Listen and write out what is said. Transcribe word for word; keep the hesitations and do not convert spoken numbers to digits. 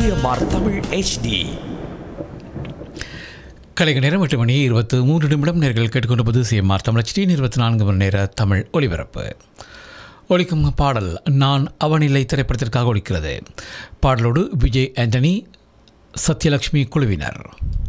CMR Tamil HD. கலைக நேரம் எட்டு மணி இருபத்து மூன்று நிமிடம் நேர்கள் கேட்டுக்கொண்டிருப்பது சிஎம்ஆர் தமிழ் ஹெச்டி இருபத்தி நான்கு மணி நேர தமிழ் ஒலிபரப்பு. ஒலிக்கும் பாடல் நான் அவனில்லை திரைப்படத்திற்காக ஒலிக்கிறது. பாடலோடு விஜய் ஆண்டனி, சத்யலட்சுமி குழுவினர்.